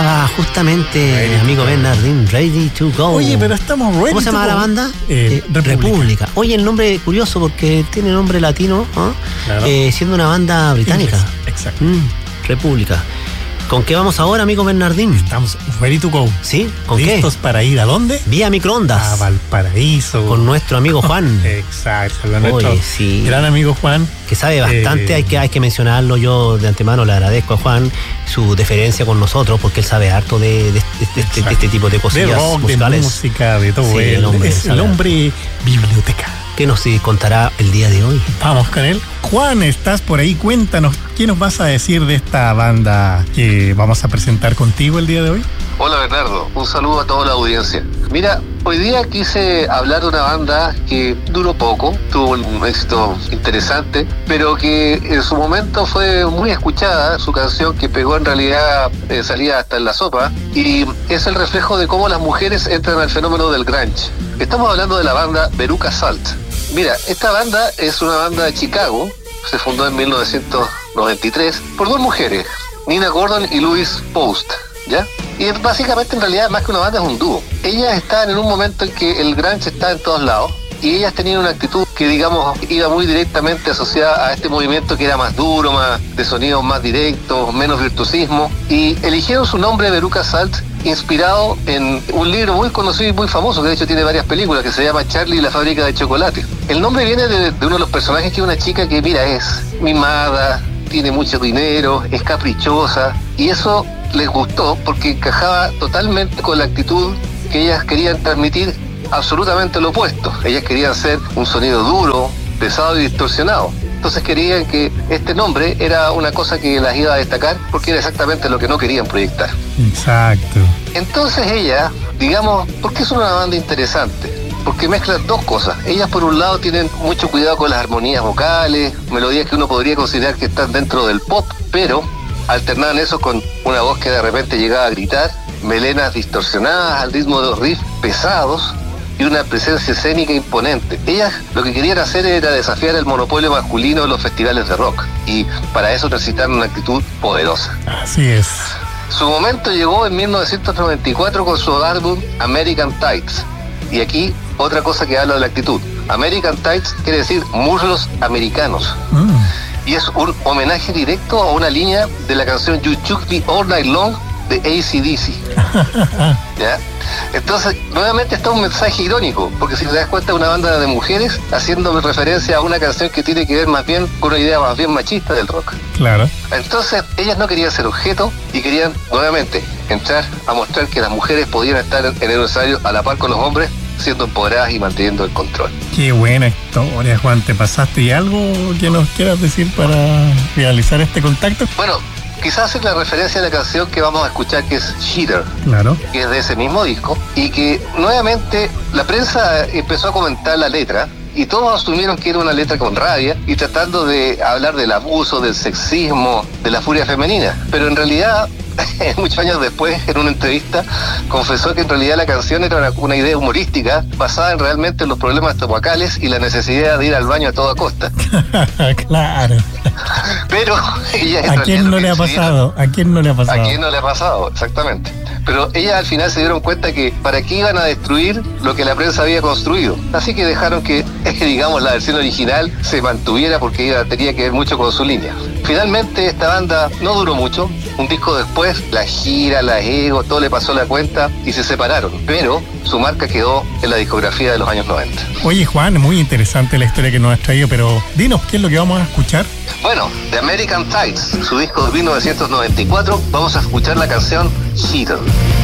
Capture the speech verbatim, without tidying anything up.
estaba justamente, ready amigo Bernardín, Ready to Go. Oye, pero estamos ready. ¿Cómo se llama la banda? Eh, eh, República. República. Oye, el nombre curioso porque tiene nombre latino, ¿eh? Claro. eh, siendo una banda británica. Inglés. Exacto. Mm, República. ¿Con qué vamos ahora, amigo Bernardín? Estamos ready to go. ¿Sí? ¿Con ¿Listos qué? ¿Listos para ir a dónde? Vía microondas. A Valparaíso. Con nuestro amigo Juan. Exacto. Con nuestro Oye, sí. gran amigo Juan. Que sabe bastante, eh, hay que hay que mencionarlo. Yo de antemano le agradezco a Juan su deferencia con nosotros porque él sabe harto de, de, de, de, de este tipo de cosillas de rock, musicales. De música, de todo. Sí, él. El hombre, es el hombre biblioteca. ¿Qué nos contará el día de hoy? Vamos con él. Juan, estás por ahí, cuéntanos, ¿qué nos vas a decir de esta banda que vamos a presentar contigo el día de hoy? Hola Bernardo, un saludo a toda la audiencia. Mira, hoy día quise hablar de una banda que duró poco, tuvo un éxito interesante, pero que en su momento fue muy escuchada, su canción que pegó en realidad eh, salía hasta en la sopa, y es el reflejo de cómo las mujeres entran al fenómeno del grunge. Estamos hablando de la banda Veruca Salt. Mira, esta banda es una banda de Chicago, se fundó en mil novecientos noventa y tres por dos mujeres, Nina Gordon y Louise Post, ¿ya? Y básicamente en realidad más que una banda es un dúo. Ellas estaban en un momento en que el grunge está en todos lados y ellas tenían una actitud que digamos iba muy directamente asociada a este movimiento que era más duro, más de sonidos más directos, menos virtuosismo, y eligieron su nombre Veruca Salt inspirado en un libro muy conocido y muy famoso, que de hecho tiene varias películas, que se llama Charlie y la fábrica de chocolate. El nombre viene de, de uno de los personajes, que es una chica que, mira, es mimada, tiene mucho dinero, es caprichosa, y eso les gustó porque encajaba totalmente con la actitud que ellas querían transmitir, absolutamente lo opuesto. Ellas querían hacer un sonido duro, pesado y distorsionado. Entonces querían que este nombre era una cosa que las iba a destacar porque era exactamente lo que no querían proyectar. Exacto. Entonces ellas, digamos, ¿por qué son una banda interesante? Porque mezclan dos cosas. Ellas por un lado tienen mucho cuidado con las armonías vocales, melodías que uno podría considerar que están dentro del pop, pero alternaban eso con una voz que de repente llegaba a gritar, melenas distorsionadas al ritmo de los riffs pesados y una presencia escénica imponente. Ellas lo que querían hacer era desafiar el monopolio masculino de los festivales de rock, y para eso necesitaron una actitud poderosa. Así es. Su momento llegó en mil novecientos noventa y cuatro con su álbum American Tights, y aquí otra cosa que habla de la actitud. American Tights quiere decir muslos americanos. Mm. Y es un homenaje directo a una línea de la canción You Shook Me All Night Long de A C D C. ¿Ya? Entonces, nuevamente está un mensaje irónico, porque si te das cuenta es una banda de mujeres haciendo referencia a una canción que tiene que ver más bien con una idea más bien machista del rock. Claro. Entonces, ellas no querían ser objeto y querían, nuevamente, entrar a mostrar que las mujeres podían estar en el escenario a la par con los hombres, siendo empoderadas y manteniendo el control. Qué buena historia, Juan, te pasaste. ¿Y algo que nos quieras decir para realizar este contacto? Bueno, quizás hacer la referencia a la canción que vamos a escuchar, que es Cheater, claro, que es de ese mismo disco, y que nuevamente la prensa empezó a comentar la letra y todos asumieron que era una letra con rabia y tratando de hablar del abuso, del sexismo, de la furia femenina, pero en realidad muchos años después, en una entrevista, confesó que en realidad la canción era una, una idea humorística basada en realmente en los problemas estomacales y la necesidad de ir al baño a toda costa. Claro. Pero ella en ¿A quién no le ha pasado? ¿A quién no le ha pasado? ¿A quién no le ha pasado? Exactamente. Pero ellas al final se dieron cuenta que para qué iban a destruir lo que la prensa había construido. Así que dejaron que, digamos, la versión original se mantuviera porque iba, tenía que ver mucho con su línea. Finalmente esta banda no duró mucho. Un disco después, la gira, la ego, todo le pasó la cuenta y se separaron. Pero su marca quedó en la discografía de los años noventa. Oye, Juan, muy interesante la historia que nos has traído, pero dinos, ¿qué es lo que vamos a escuchar? Bueno, de American Tights, su disco de mil novecientos noventa y cuatro, vamos a escuchar la canción Cheater.